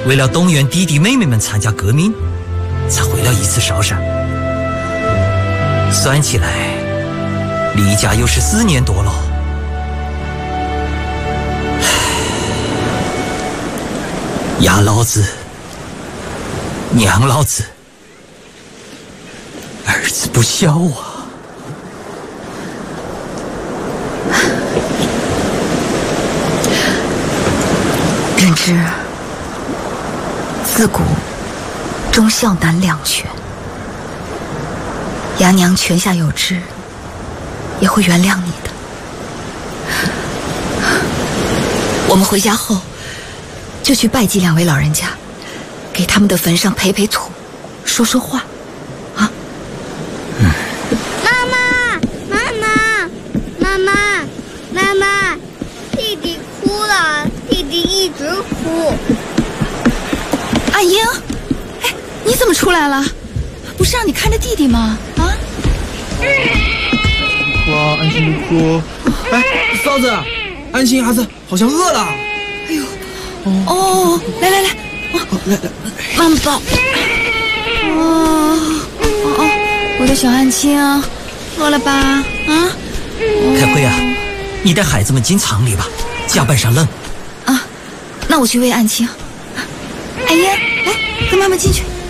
为了动员弟弟妹妹们参加革命，才回了一次韶山。算起来，离家又是4年多了。呀老子，娘老子，儿子不孝啊！ 人之自古忠孝难两全，牙娘泉下有知，也会原谅你的。我们回家后就去拜祭2位老人家，给他们的坟上培培土，说说话，啊？ 妈妈，妈妈，妈妈，妈妈，弟弟哭了，弟弟一直哭。 阿英，哎，你怎么出来了？不是让你看着弟弟吗？啊？ 哇，安心的哭。哎，嫂子，安心孩子好像饿了。 哎呦，哦，来， 来， 妈妈抱。我的小安青，饿了吧？啊？ 开会啊，你带孩子们进厂里吧，甲板上冷。 啊，那我去喂安青。阿英，来，跟妈妈进去。